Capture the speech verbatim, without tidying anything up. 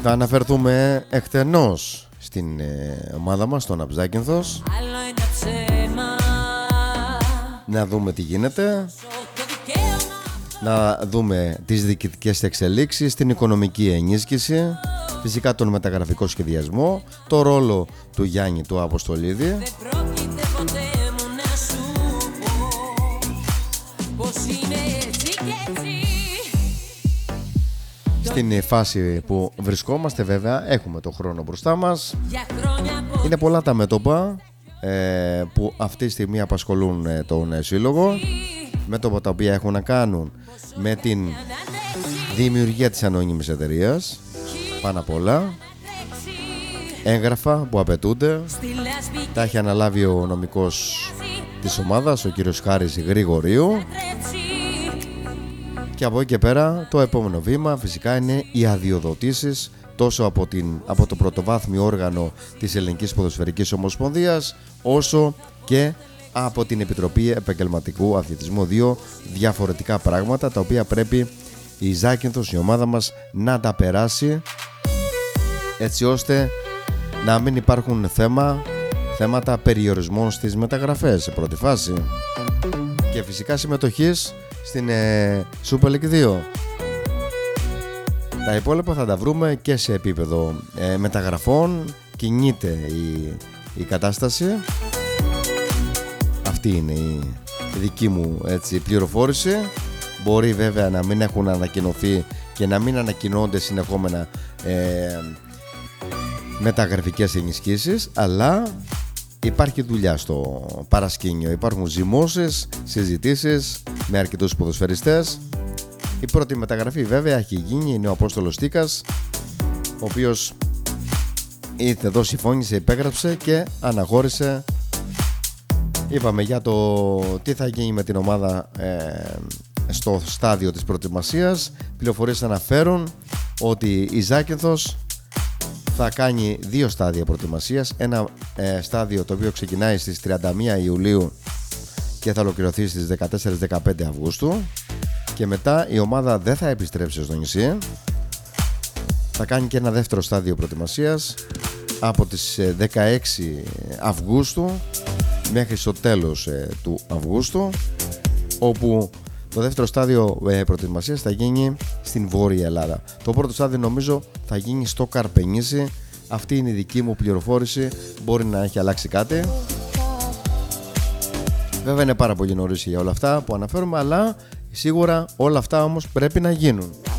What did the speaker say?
Θα αναφερθούμε εκτενώς στην ε, ομάδα μας, τον Αψάκυνθος. Να δούμε τι γίνεται. Να δούμε τις διοικητικές εξελίξεις, την οικονομική ενίσχυση, φυσικά τον μεταγραφικό σχεδιασμό, το ρόλο του Γιάννη του Αποστολίδη. Στην φάση που βρισκόμαστε βέβαια έχουμε το χρόνο μπροστά μας. Είναι πολλά τα μέτωπα ε, που αυτή τη στιγμή απασχολούν ε, τον ε, σύλλογο. Μέτωπα τα οποία έχουν να κάνουν με την δημιουργία της ανώνυμης εταιρείας, πάνω απ' όλα έγγραφα που απαιτούνται. Τα έχει αναλάβει ο νομικός της ομάδας, ο κύριος Χάρης Γρηγορίου. Και από εκεί και πέρα το επόμενο βήμα φυσικά είναι οι αδειοδοτήσεις, τόσο από, την, από το πρωτοβάθμιο όργανο της Ελληνικής Ποδοσφαιρικής Ομοσπονδίας, όσο και από την Επιτροπή Επαγγελματικού Αθλητισμού. Δύο διαφορετικά πράγματα τα οποία πρέπει η Ζάκυνθος, η ομάδα μας, να τα περάσει, έτσι ώστε να μην υπάρχουν θέμα, θέματα περιορισμών στις μεταγραφές σε πρώτη φάση, και φυσικά συμμετοχής στην ε, Super League δύο. Τα υπόλοιπα θα τα βρούμε και σε επίπεδο ε, μεταγραφών. Κινείται η, η κατάσταση. Αυτή είναι η, η δική μου έτσι, πληροφόρηση. Μπορεί βέβαια να μην έχουν ανακοινωθεί και να μην ανακοινώνται συνεχόμενα ε, μεταγραφικές ενισχύσεις, αλλά υπάρχει δουλειά στο παρασκήνιο. Υπάρχουν ζυμώσεις, συζητήσεις με αρκετούς ποδοσφαιριστές. Η πρώτη μεταγραφή βέβαια έχει γίνει, είναι ο Απόστολος Τίκας, ο οποίος ήρθε εδώ, συμφώνησε, υπέγραψε και αναχώρησε. Είπαμε για το τι θα γίνει με την ομάδα ε, στο στάδιο της προετοιμασίας. Πληροφορίες αναφέρουν ότι η Ζάκυνθος θα κάνει δύο στάδια προετοιμασίας. Ένα ε, στάδιο το οποίο ξεκινάει στις τριάντα μία Ιουλίου και θα ολοκληρωθεί στις δεκατέσσερα με δεκαπέντε Αυγούστου, και μετά η ομάδα δεν θα επιστρέψει στο νησί. Θα κάνει και ένα δεύτερο στάδιο προετοιμασίας από τις δεκαέξι Αυγούστου μέχρι στο τέλος ε, του Αυγούστου, όπου το δεύτερο στάδιο ε, προετοιμασίας θα γίνει στην Βόρεια Ελλάδα. Το πρώτο στάδιο νομίζω θα γίνει στο Καρπενήσι. Αυτή είναι η δική μου πληροφόρηση. Μπορεί να έχει αλλάξει κάτι. Βέβαια είναι πάρα πολύ νωρίς για όλα αυτά που αναφέρουμε, αλλά σίγουρα όλα αυτά όμως πρέπει να γίνουν.